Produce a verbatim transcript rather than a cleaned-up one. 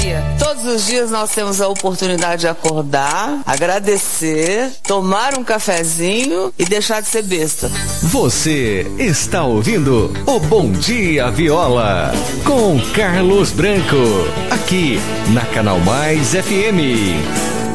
Todos os dias nós temos a oportunidade de acordar, agradecer, tomar um cafezinho e deixar de ser besta. Você está ouvindo o Bom Dia Viola com Carlos Branco, aqui na Canal Mais F M.